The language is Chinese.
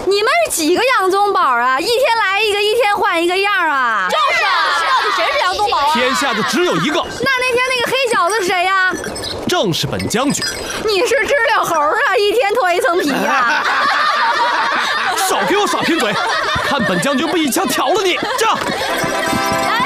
你们是几个杨宗保啊？一天来一个，一天换一个样啊！ 就是啊，到底谁是杨宗保啊？ 天下就只有一个。 那天那个黑小子是谁呀？ 正是本将军。 你是知了猴啊，一天脱一层皮呀！ 少给我耍贫嘴，看本将军不一枪挑了你！这。 来。